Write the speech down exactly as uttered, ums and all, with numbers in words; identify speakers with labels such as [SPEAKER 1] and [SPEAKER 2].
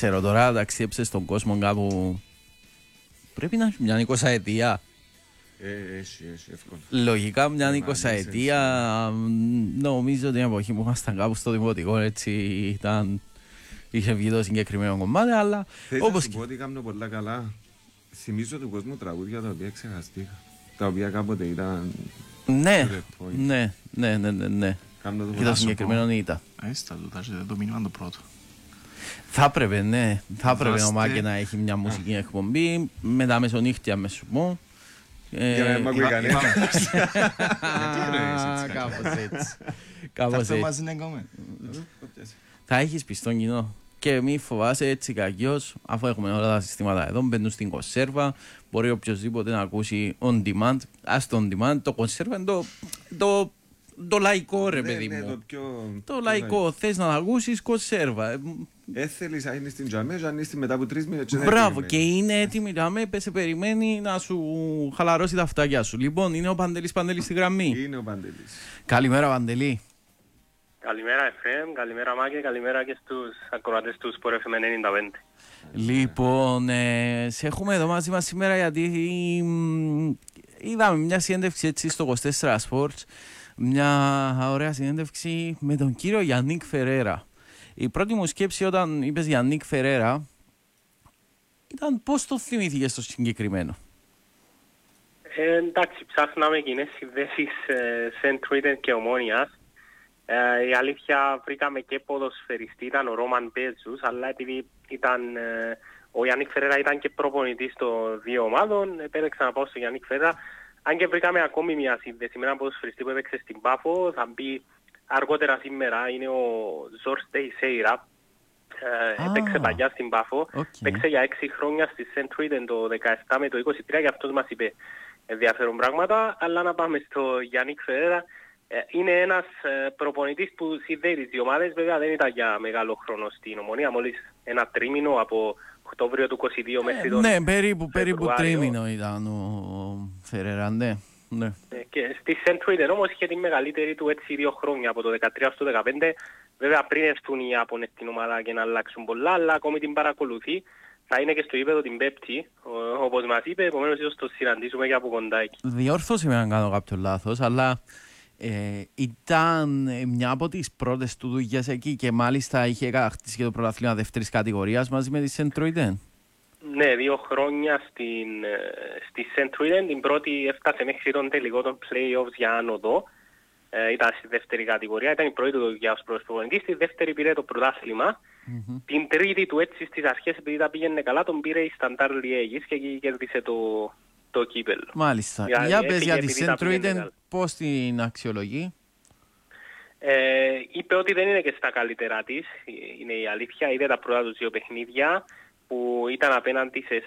[SPEAKER 1] ξέρω τώρα, ταξίδεψε στον κόσμο κάπου. Πρέπει να έχει μια εικοσαετία.
[SPEAKER 2] Ε, έχει, έχει, εύκολα.
[SPEAKER 1] Λογικά μια
[SPEAKER 2] Ε,
[SPEAKER 1] εικοσαετία. Νομίζω ότι την εποχή που ήμασταν κάπου στο δημοτικό έτσι ήταν. Είχε βγει το συγκεκριμένο κομμάτι, αλλά.
[SPEAKER 2] Θες
[SPEAKER 1] Όπως
[SPEAKER 2] να σου πω ότι κάνω πολλά καλά. Θυμίζω του κόσμου τραγούδια τα οποία ξεχαστήκα. Τα οποία κάποτε ήταν.
[SPEAKER 1] Ναι,
[SPEAKER 2] to the point.
[SPEAKER 1] ναι, ναι, ναι, ναι, ναι.
[SPEAKER 2] Κάνω το
[SPEAKER 1] Και το
[SPEAKER 2] πολλά.
[SPEAKER 1] συγκεκριμένο ήταν.
[SPEAKER 3] Έστα το, τάζε το μήνυμα το πρώτο.
[SPEAKER 1] Θα έπρεπε, ναι. Θα έπρεπε ο
[SPEAKER 3] Δώστε.
[SPEAKER 1] Μάκη να έχει μια μουσική εκπομπή με τα μεσονύχτια, με σου πω.
[SPEAKER 2] Για να μην μ' ακούει κανένα.
[SPEAKER 1] Κάπως έτσι. Κάπως
[SPEAKER 3] Θα
[SPEAKER 1] έτσι.
[SPEAKER 3] μαζί να κάνουμε.
[SPEAKER 1] Θα έχεις πιστό κοινό. Και μη φοβάσαι έτσι κακιώς, αφού έχουμε όλα τα συστήματα εδώ, μπαίνουν στην κονσέρβα. Μπορεί οποιοδήποτε να ακούσει on demand. Ας το on demand, το κονσέρβα είναι το, το, το λαϊκό ρε παιδί
[SPEAKER 2] Ναι, ναι, το
[SPEAKER 1] μου.
[SPEAKER 2] πιο-
[SPEAKER 1] Το
[SPEAKER 2] πιο
[SPEAKER 1] λαϊκό, θες να ακούσεις κονσέρβα.
[SPEAKER 2] Έθελες να είναι στην τζαμέ, αν είσαι μετά από τρεις μήνες. και δεν
[SPEAKER 1] Μπράβο,
[SPEAKER 2] περιμένει.
[SPEAKER 1] και είναι έτοιμη να με σε περιμένει να σου χαλαρώσει τα αυτάκια σου. Λοιπόν, είναι ο Παντελής Παντελής στη γραμμή.
[SPEAKER 2] Είναι ο Παντελής.
[SPEAKER 1] Καλημέρα, Παντελή.
[SPEAKER 4] Καλημέρα εφ εμ, καλημέρα Μάκη, καλημέρα και στους ακροατές του Sport εφ εμ ενενήντα πέντε.
[SPEAKER 1] Λοιπόν, ε, σε έχουμε εδώ μαζί μας σήμερα γιατί μ, είδαμε μια συνέντευξη έτσι στο είκοσι τέσσερα Sports, μια ωραία συνέντευξη με τον κύριο Γιάννικ Φερέρα. Η πρώτη μου σκέψη όταν είπες Γιάννικ Φερέρα ήταν πώς το θυμήθηκες στο συγκεκριμένο.
[SPEAKER 4] Ε, εντάξει, ψάχναμε κοινές συνδέσεις ε, Σεντ-Τρούιτεν και Ομόνιας. Ε, η αλήθεια βρήκαμε και ποδοσφαιριστή, ήταν ο Ρόμαν Μπέτζους, αλλά επειδή ήταν, ε, ο Γιάννικ Φερέρα ήταν και προπονητής των δύο ομάδων, επέλεξα να πάω στο Γιάννικ Φερέρα. Αν και βρήκαμε ακόμη μια σύνδεση με έναν ποδοσφαιριστή που έπαιξε στην Πάφο, θα μπει αργότερα σήμερα, είναι ο Ζορς Τεϊσέιρα. Ε,
[SPEAKER 1] Α.
[SPEAKER 4] έπαιξε παλιά στην Πάφο,
[SPEAKER 1] Οκ.
[SPEAKER 4] έπαιξε για έξι χρόνια στη Σεντ-Τρούιτεν το δεκαεπτά με το είκοσι τρία και αυτός μας είπε ενδιαφέρον πράγματα, αλλά να πάμε στο Γιάννικ Φερέρα. Ε, είναι ένας ε, προπονητής που συνδέει τις δύο ομάδες, βέβαια δεν ήταν για μεγάλο χρόνο στην Ομονία, μόλις ένα τρίμηνο από Οκτώβριο του είκοσι δύο μέχρι τον
[SPEAKER 1] Ναι, περίπου, περίπου
[SPEAKER 4] Φεβρουάριο.
[SPEAKER 1] τρίμηνο ήταν ο Φερέρα, ναι. ναι.
[SPEAKER 4] Ε, και στη Σεντ-Τρούιτεν όμως είχε τη μεγαλύτερη του έτσι δύο χρόνια, από το δεκατρία στο δεκαπέντε. Βέβαια πριν έρθουν οι Ιάπωνες στην ομάδα και να αλλάξουν πολλά, αλλά ακόμη την παρακολουθεί. Θα είναι και στο γήπεδο την Πέμπτη, ο- όπως μας είπε, επομένως ίσως το συναντήσουμε και από κοντά εκεί.
[SPEAKER 1] Διόρθωσε με αν κάνω κάποιο λάθος, αλλά ε, ήταν ε, μια από τις πρώτες του δουλειές εκεί και μάλιστα είχε κατακτήσει και το πρωτάθλημα δεύτερης κατηγορίας μαζί με τη Σεντ-Τρούιτεν.
[SPEAKER 4] Ναι, δύο χρόνια στην, ε, στη Σεντ-Τρούιτεν. Την πρώτη έφτασε μέχρι τον τελικό των play-offs για άνοδο. Ε, ήταν στη δεύτερη κατηγορία. Ήταν η πρώτη του δουλειά ως προπονητής. Στη δεύτερη πήρε το πρωτάθλημα.
[SPEAKER 1] Mm-hmm.
[SPEAKER 4] Την τρίτη του έτσι στις αρχές, επειδή τα πήγαινε καλά, τον πήρε η Σταντάρ Λιέγης και εκεί κέρδισε το, το κύπελλο.
[SPEAKER 1] Μάλιστα.
[SPEAKER 4] Για-
[SPEAKER 1] Για
[SPEAKER 4] έφυγε
[SPEAKER 1] πες για τη
[SPEAKER 4] επειδή τα πήγαινε
[SPEAKER 1] Σεντ-Τρούιτεν
[SPEAKER 4] καλά.
[SPEAKER 1] πώς την αξιολογεί.
[SPEAKER 4] Ε, είπε ότι δεν είναι και στα καλύτερά της, είναι η αλήθεια. Είδε τα πρώτα του δύο παιχνίδια που ήταν απέναντι σε